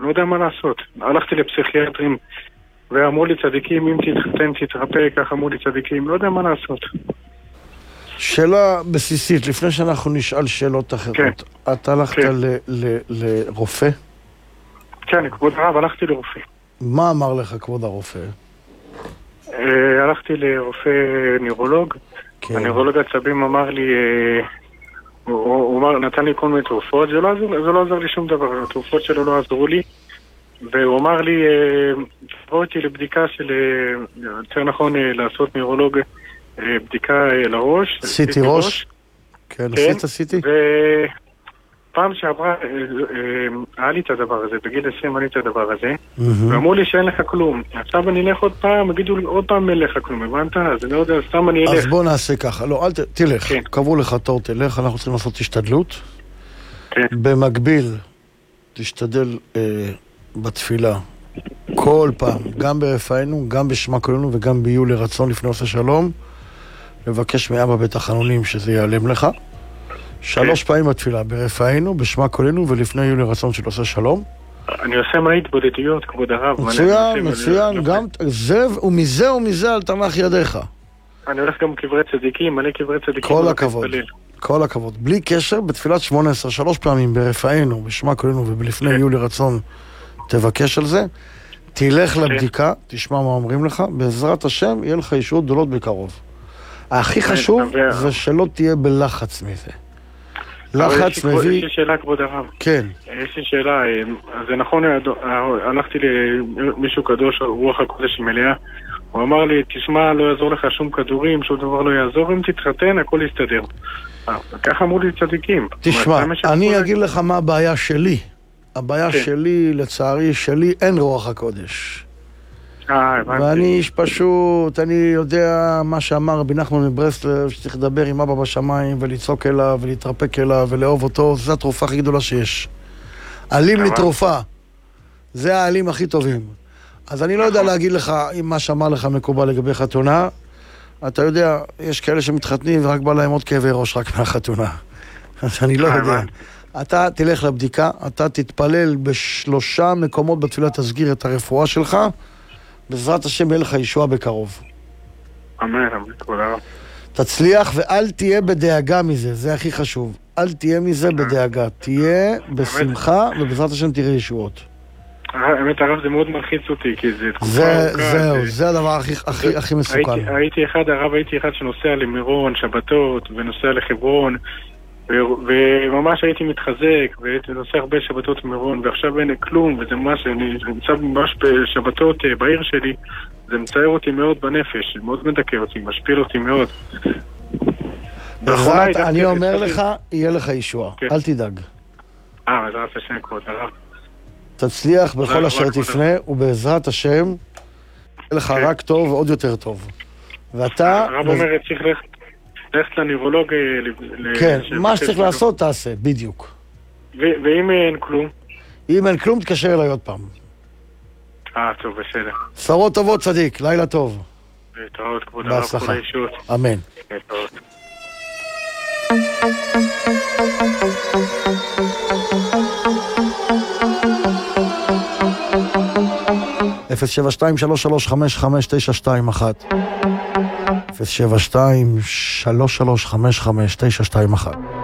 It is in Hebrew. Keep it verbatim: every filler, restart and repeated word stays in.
לא יודע מה לעשות. הלכתי לפסיכיאטרים, ואמרו לי צדיקים, אם תתחתן, תתרפא, כך אמרו לי צדיקים, לא יודע מה לעשות. שאלה בסיסית, לפני שאנחנו נשאל שאלות אחרות. כן. אתה הלכת כן. ל- ל- לרופא? כן, כבוד הרב, הלכתי לרופא. מה אמר לך כבוד הרופא? אה, הלכתי לרופא נירולוג. כן. הנירולוג עצבים אמר לי, אה, הוא, הוא אמר, נתן לי כל מיני תרופות, זה לא, זה לא עזר לי שום דבר, התרופות שלו לא עזרו לי. והוא אמר לי, תבוא איתי לבדיקה של, יותר נכון לעשות נירולוג, בדיקה לראש. סיטי ראש? כן, עשית סיטי? ופעם שעברה, היה לי את הדבר הזה, בגיל עשרים היה לי את הדבר הזה, ואמרו לי שאין לך כלום. עכשיו אני אלך עוד פעם, הגידו לי עוד פעם אין לך כלום, הבנת? אז אני לא יודע, סתם אני אלך. אז בוא נעשה ככה, לא, אל תלך, קבעו לך תור, תלך, אנחנו צריכים לעשות השתדלות. במקביל, תשתדל בתפילה, כל פעם, גם ברפאנו, גם בשמה כולנו וגם ביהיו לרצון לפני עושה שלום, לבקש מאבא בתחנונים שזה ייעלם לך. שלוש פעמים בתפילה, ברפאנו, בשמה כולנו ולפני יהיו לרצון של עושה שלום. אני עושה מה התבודדויות, כבוד הרב. מצוין, מצוין, גם זה ומזה ומזה אל תנח ידיך. אני הולך גם קברי צדיקים, מלא קברי צדיקים. כל הכבוד, כל הכבוד. בלי קשר, בתפילת שמונה עשרה, שלוש פעמים ברפאנו, בשמה כולנו ולפני יהיו לרצון תבקש על זה, תלך לבדיקה, תשמע מה אומרים לך, בעזרת השם יהיה לך ישועות גדולות בקרוב. הכי חשוב זה שלא תהיה בלחץ מזה. לחץ מביא... יש לי שאלה, כבוד הרב. כן. יש לי שאלה, זה נכון, הלכתי למישהו קדוש, רוח הקודש מלאה, הוא אמר לי, תשמע, לא יעזור לך שום כדורים, שום דבר לא יעזור, אם תתחתן, הכל יסתדר. ככה אמרו לי צדיקים. תשמע, אני אגיד לך מה הבעיה שלי. הבעיה שלי, לצערי, שלי אין רוח הקודש. ואני איש פשוט, אני יודע מה שאמר רבי נחמן מברסלב, שצריך לדבר עם אבא בשמיים ולצעוק אליו ולהתרפק אליו ולאהוב אותו, זו התרופה הכי גדולה שיש. עלים לתרופה, זה העלים הכי טובים. אז אני לא יודע להגיד לך אם מה שאמר לך מקובל לגבי חתונה, אתה יודע, יש כאלה שמתחתנים ורק בא להם עוד כאבי ראש רק מהחתונה. אז אני לא יודע. אתה תלך לבדיקה, אתה תתפלל בשלושה מקומות בתפילה, תסגיר את הרפואה שלך, בעזרת השם יהיה לך ישועה בקרוב. אמן, אמן, תודה. תצליח ואל תהיה בדאגה מזה, זה הכי חשוב. אל תהיה מזה בדאגה, תהיה בשמחה ובעזרת השם תראה ישועות. האמת הרב זה מאוד מלחיץ אותי, כי זה תקופה זהו, זה הדבר הכי מסוכן. הייתי אחד, הרב הייתי אחד שנוסע למירון, שבתות, ונוסע לחברון, וממש הייתי מתחזק, והייתי נוסע הרבה שבתות מירון, ועכשיו אין כלום, וזה ממש, אני נמצא ממש בשבתות בעיר שלי, זה מצער אותי מאוד בנפש, מאוד מדכא אותי, משפיל אותי מאוד. בעזרת, אני אומר לך, יהיה לך ישועה, אל תדאג. אה, בעזרת השם, כבוד הרב. תצליח בכל אשר תפנה, ובעזרת השם, יהיה לך רק טוב ועוד יותר טוב. ואתה... הרב אומר, צריך ללכת לנירולוג... כן, מה שצריך לעשות, תעשה, בדיוק. ואם אין כלום? אם אין כלום, תקשר אליי עוד פעם. אה, טוב, בסדר. שרות טובות, צדיק, לילה טוב. להתראות, כבוד הרב, כל הישות. אמן. להתראות. אפס שבע שתיים שלוש שלוש חמש חמש תשע שתיים אחת אפס שבע שתיים שלוש שלוש חמש חמש תשע שתיים אחת